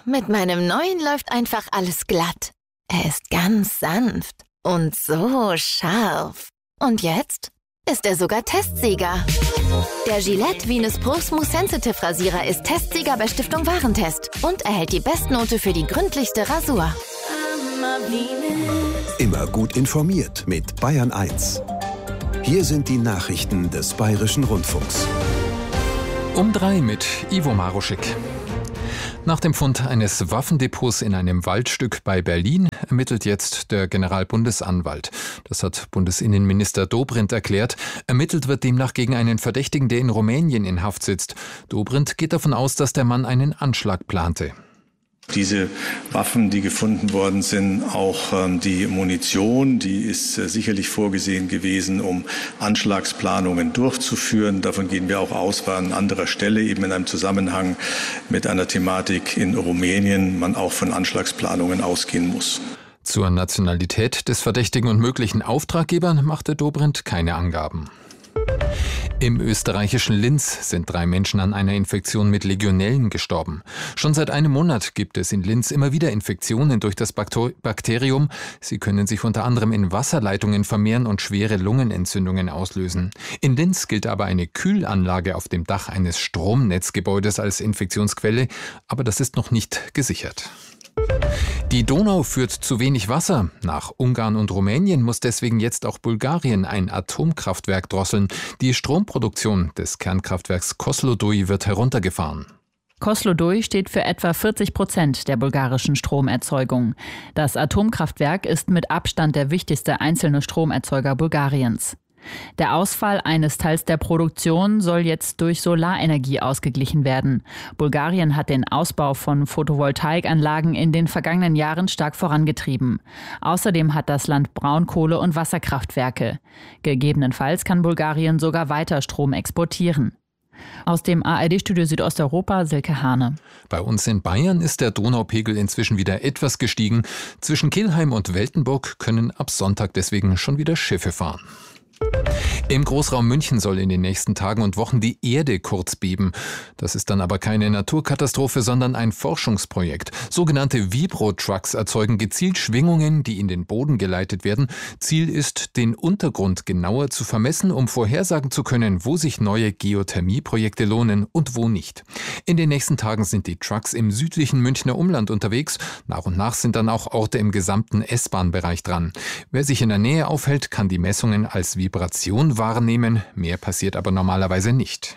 Mit meinem neuen läuft einfach alles glatt. Er ist ganz sanft und so scharf. Und jetzt ist er sogar Testsieger. Der Gillette Venus Pro Smooth Sensitive Rasierer ist Testsieger bei Stiftung Warentest und erhält die Bestnote für die gründlichste Rasur. Immer gut informiert mit Bayern 1. Hier sind die Nachrichten des Bayerischen Rundfunks. Um 3 mit Ivo Maruschik. Nach dem Fund eines Waffendepots in einem Waldstück bei Berlin ermittelt jetzt der Generalbundesanwalt. Das hat Bundesinnenminister Dobrindt erklärt. Ermittelt wird demnach gegen einen Verdächtigen, der in Rumänien in Haft sitzt. Dobrindt geht davon aus, dass der Mann einen Anschlag plante. Diese Waffen, die gefunden worden sind, auch die Munition, die ist sicherlich vorgesehen gewesen, um Anschlagsplanungen durchzuführen. Davon gehen wir auch aus, weil an anderer Stelle eben in einem Zusammenhang mit einer Thematik in Rumänien man auch von Anschlagsplanungen ausgehen muss. Zur Nationalität des Verdächtigen und möglichen Auftraggebern machte Dobrindt keine Angaben. Im österreichischen Linz sind 3 Menschen an einer Infektion mit Legionellen gestorben. Schon seit einem Monat gibt es in Linz immer wieder Infektionen durch das Bakterium. Sie können sich unter anderem in Wasserleitungen vermehren und schwere Lungenentzündungen auslösen. In Linz gilt aber eine Kühlanlage auf dem Dach eines Stromnetzgebäudes als Infektionsquelle, aber das ist noch nicht gesichert. Die Donau führt zu wenig Wasser. Nach Ungarn und Rumänien muss deswegen jetzt auch Bulgarien ein Atomkraftwerk drosseln. Die Stromproduktion des Kernkraftwerks Kozloduy wird heruntergefahren. Kozloduy steht für etwa 40% der bulgarischen Stromerzeugung. Das Atomkraftwerk ist mit Abstand der wichtigste einzelne Stromerzeuger Bulgariens. Der Ausfall eines Teils der Produktion soll jetzt durch Solarenergie ausgeglichen werden. Bulgarien hat den Ausbau von Photovoltaikanlagen in den vergangenen Jahren stark vorangetrieben. Außerdem hat das Land Braunkohle- und Wasserkraftwerke. Gegebenenfalls kann Bulgarien sogar weiter Strom exportieren. Aus dem ARD-Studio Südosteuropa, Silke Hane. Bei uns in Bayern ist der Donaupegel inzwischen wieder etwas gestiegen. Zwischen Kelheim und Weltenburg können ab Sonntag deswegen schon wieder Schiffe fahren. Im Großraum München soll in den nächsten Tagen und Wochen die Erde kurz beben. Das ist dann aber keine Naturkatastrophe, sondern ein Forschungsprojekt. Sogenannte Vibro-Trucks erzeugen gezielt Schwingungen, die in den Boden geleitet werden. Ziel ist, den Untergrund genauer zu vermessen, um vorhersagen zu können, wo sich neue Geothermieprojekte lohnen und wo nicht. In den nächsten Tagen sind die Trucks im südlichen Münchner Umland unterwegs. Nach und nach sind dann auch Orte im gesamten S-Bahn-Bereich dran. Wer sich in der Nähe aufhält, kann die Messungen als Vibration wahrnehmen. Mehr passiert aber normalerweise nicht.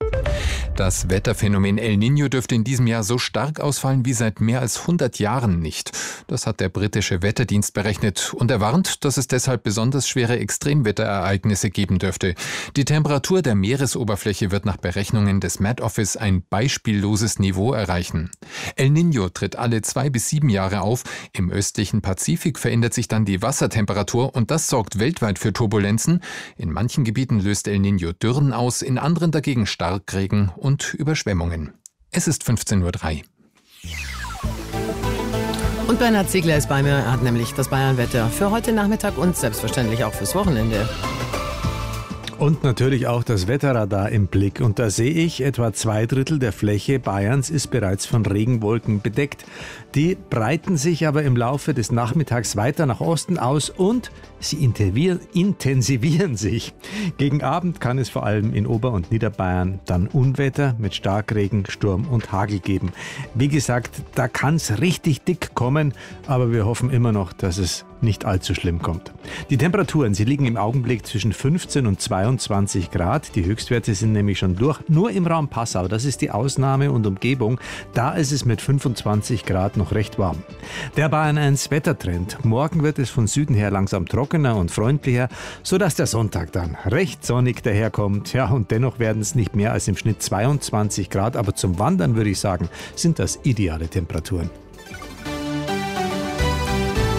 Das Wetterphänomen El Niño dürfte in diesem Jahr so stark ausfallen wie seit mehr als 100 Jahren nicht. Das hat der britische Wetterdienst berechnet und er warnt, dass es deshalb besonders schwere Extremwetterereignisse geben dürfte. Die Temperatur der Meeresoberfläche wird nach Berechnungen des Met Office ein beispielloses Niveau erreichen. El Niño tritt alle 2 bis 7 Jahre auf. Im östlichen Pazifik verändert sich dann die Wassertemperatur und das sorgt weltweit für Turbulenzen. In manchen Gebieten löst El Niño Dürren aus, in anderen dagegen Starkregen und Überschwemmungen. Es ist 15:03 Uhr. Und Bernhard Ziegler ist bei mir. Er hat nämlich das Bayern-Wetter für heute Nachmittag und selbstverständlich auch fürs Wochenende. Und natürlich auch das Wetterradar im Blick. Und da sehe ich, etwa 2/3 der Fläche Bayerns ist bereits von Regenwolken bedeckt. Die breiten sich aber im Laufe des Nachmittags weiter nach Osten aus und sie intensivieren sich. Gegen Abend kann es vor allem in Ober- und Niederbayern dann Unwetter mit Starkregen, Sturm und Hagel geben. Wie gesagt, da kann es richtig dick kommen, aber wir hoffen immer noch, dass es nicht allzu schlimm kommt. Die Temperaturen, sie liegen im Augenblick zwischen 15 und 22 Grad. Die Höchstwerte sind nämlich schon durch. Nur im Raum Passau, das ist die Ausnahme und Umgebung, da ist es mit 25 Grad noch recht warm. Der Bayern 1 Wettertrend. Morgen wird es von Süden her langsam trockener und freundlicher, sodass der Sonntag dann recht sonnig daherkommt. Ja, und dennoch werden es nicht mehr als im Schnitt 22 Grad. Aber zum Wandern würde ich sagen, sind das ideale Temperaturen. Der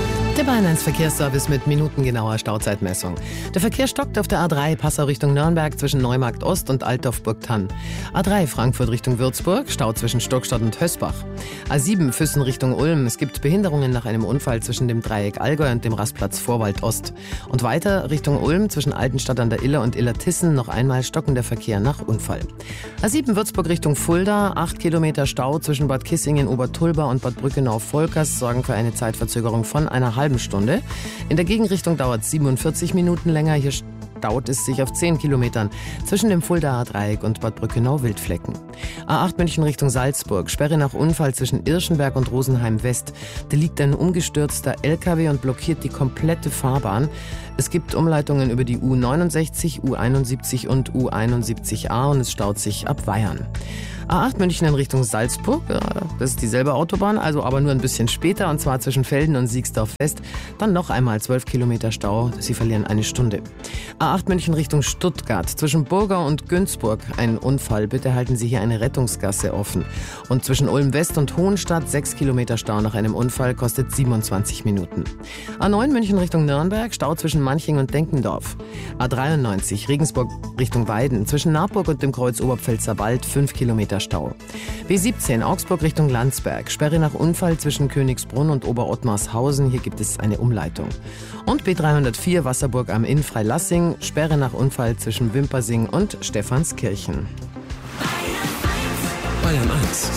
Bayern 1 Verkehrsservice mit minutengenauer Stauzeitmessung. Der Verkehr stockt auf der A3 Passau Richtung Nürnberg zwischen Neumarkt Ost und Altdorf-Burgthann. A3 Frankfurt Richtung Würzburg, Stau zwischen Stockstadt und Hösbach. A7 Füssen Richtung Ulm. Es gibt Behinderungen nach einem Unfall zwischen dem Dreieck Allgäu und dem Rastplatz Vorwald Ost. Und weiter Richtung Ulm zwischen Altenstadt an der Iller und Illertissen noch einmal stockender Verkehr nach Unfall. A7 Würzburg Richtung Fulda, 8 Kilometer Stau zwischen Bad Kissingen, Obertulba und Bad Brückenau-Volkers sorgen für eine Zeitverzögerung von einer halben Stunde. In der Gegenrichtung dauert es 47 Minuten länger. Hier staut es sich auf 10 Kilometern zwischen dem Fuldaer Dreieck und Bad Brückenau-Wildflecken. A8 München Richtung Salzburg. Sperre nach Unfall zwischen Irschenberg und Rosenheim West. Da liegt ein umgestürzter LKW und blockiert die komplette Fahrbahn. Es gibt Umleitungen über die U69, U71 und U71a und es staut sich ab Weyern. A8 München in Richtung Salzburg, ja, das ist dieselbe Autobahn, also aber nur ein bisschen später, und zwar zwischen Velden und Siegsdorf West. Dann noch einmal 12 Kilometer Stau, Sie verlieren eine Stunde. A8 München Richtung Stuttgart, zwischen Burgau und Günzburg ein Unfall, bitte halten Sie hier eine Rettungsgasse offen. Und zwischen Ulm West und Hohenstadt 6 Kilometer Stau nach einem Unfall, kostet 27 Minuten. A9 München Richtung Nürnberg, Stau zwischen Manching und Denkendorf. A93 Regensburg Richtung Weiden, zwischen Naburg und dem Kreuz Oberpfälzer Wald 5 Kilometer Stau. B17 Augsburg Richtung Landsberg, Sperre nach Unfall zwischen Königsbrunn und Oberottmarshausen, hier gibt es eine Umleitung. Und B304 Wasserburg am Inn Freilassing, Sperre nach Unfall zwischen Wimpersing und Stephanskirchen. Bayern 1.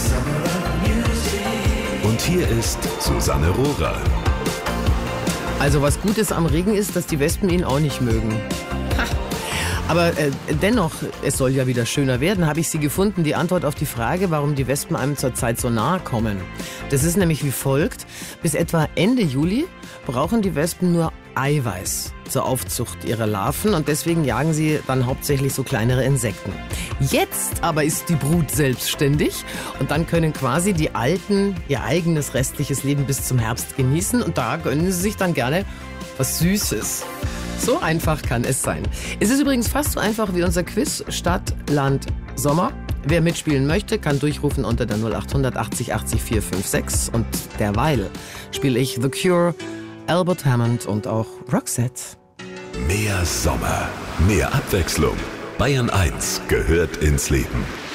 Und hier ist Susanne Rohrer. Also was Gutes am Regen ist, dass die Wespen ihn auch nicht mögen. Aber dennoch, es soll ja wieder schöner werden, habe ich sie gefunden, die Antwort auf die Frage, warum die Wespen einem zurzeit so nahe kommen. Das ist nämlich wie folgt: Bis etwa Ende Juli brauchen die Wespen nur Eiweiß zur Aufzucht ihrer Larven und deswegen jagen sie dann hauptsächlich so kleinere Insekten. Jetzt aber ist die Brut selbstständig und dann können quasi die Alten ihr eigenes restliches Leben bis zum Herbst genießen und da gönnen sie sich dann gerne was Süßes. So einfach kann es sein. Es ist übrigens fast so einfach wie unser Quiz Stadt, Land, Sommer. Wer mitspielen möchte, kann durchrufen unter der 0800 80 80 456 und derweil spiele ich The Cure, Albert Hammond und auch Roxette. Mehr Sommer, mehr Abwechslung. Bayern 1 gehört ins Leben.